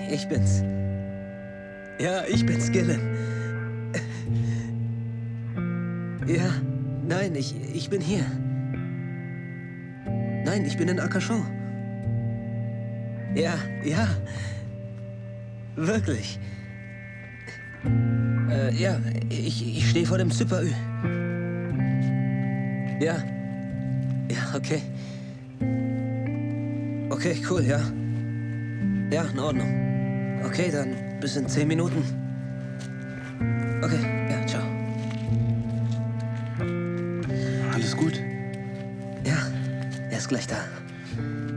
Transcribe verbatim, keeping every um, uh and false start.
ich bin's. Ja, ich bin's, Gillen. Ja, nein, ich, ich bin hier. Nein, ich bin in Akasho. Ja, ja. Wirklich. Äh, ja, ich, ich stehe vor dem Super-Ü. Ja. Ja, okay. Okay, cool, ja. Ja, in Ordnung. Okay, dann bis in zehn Minuten. Okay, ja, ciao. Alles gut? Ja, er ist gleich da.